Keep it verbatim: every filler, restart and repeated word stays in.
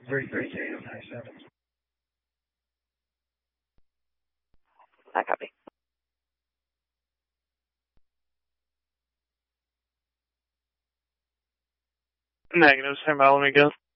three three zero nine seven. I copy. Negative, same by, let me go.